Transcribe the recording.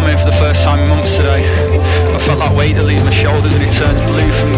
arm in for the first time in months today. I felt that weight that leaves my shoulders and it turns blue from